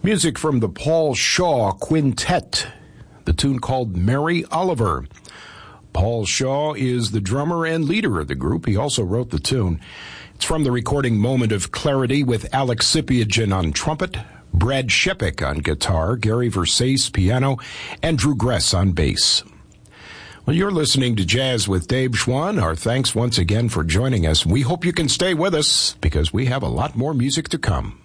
Music from the Paul Shaw Quintet, the tune called Mary Oliver. Paul Shaw is the drummer and leader of the group. He also wrote the tune. It's from the recording Moment of Clarity with Alex Sipiagin on trumpet, Brad Shepik on guitar, Gary Versace piano, and Drew Gress on bass. Well, you're listening to Jazz with Dave Schwann. Our thanks once again for joining us. We hope you can stay with us because we have a lot more music to come.